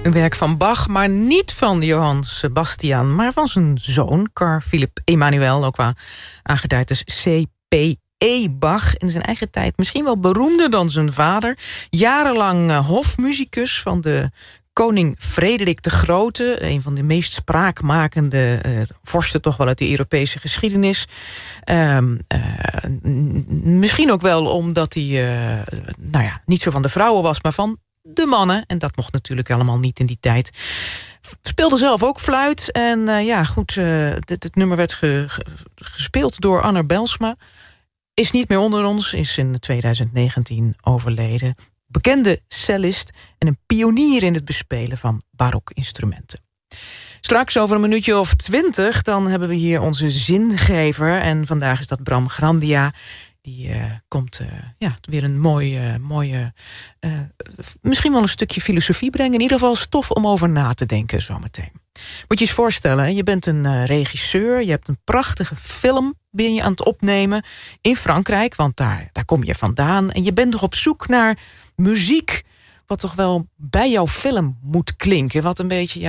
Een werk van Bach, maar niet van Johann Sebastian, maar van zijn zoon, Carl Philipp Emanuel, ook wel aangeduid als C.P.E. Bach. In zijn eigen tijd misschien wel beroemder dan zijn vader. Jarenlang hofmusicus van de koning Frederik de Grote. Een van de meest spraakmakende vorsten toch wel uit de Europese geschiedenis. Misschien ook wel omdat hij niet zo van de vrouwen was, maar van de mannen. En dat mocht natuurlijk allemaal niet in die tijd. Speelde zelf ook fluit. En het nummer werd gespeeld door Anna Belsma. Is niet meer onder ons. Is in 2019 overleden. Bekende cellist en een pionier in het bespelen van barokinstrumenten. Straks over een minuutje of 20... dan hebben we hier onze zingever. En vandaag is dat Bram Grandia. Die komt weer een mooie misschien wel een stukje filosofie brengen. In ieder geval stof om over na te denken zometeen. Moet je eens voorstellen, je bent een regisseur. Je hebt een prachtige film ben je aan het opnemen in Frankrijk. Want daar kom je vandaan. En je bent nog op zoek naar muziek wat toch wel bij jouw film moet klinken. Wat een beetje